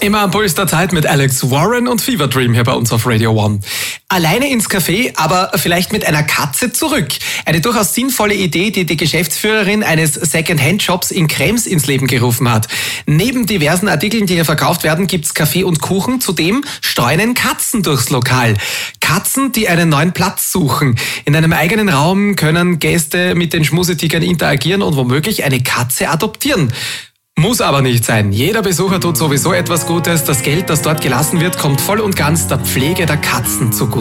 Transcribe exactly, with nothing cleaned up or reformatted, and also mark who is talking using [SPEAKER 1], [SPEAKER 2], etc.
[SPEAKER 1] Immer am Puls der Zeit mit Alex Warren und Fever Dream hier bei uns auf Radio One. Alleine ins Café, aber vielleicht mit einer Katze zurück. Eine durchaus sinnvolle Idee, die die Geschäftsführerin eines Second-Hand-Shops in Krems ins Leben gerufen hat. Neben diversen Artikeln, die hier verkauft werden, gibt's Kaffee und Kuchen. Zudem streunen Katzen durchs Lokal. Katzen, die einen neuen Platz suchen. In einem eigenen Raum können Gäste mit den Schmusetigern interagieren und womöglich eine Katze adoptieren. Muss aber nicht sein. Jeder Besucher tut sowieso etwas Gutes. Das Geld, das dort gelassen wird, kommt voll und ganz der Pflege der Katzen zugute.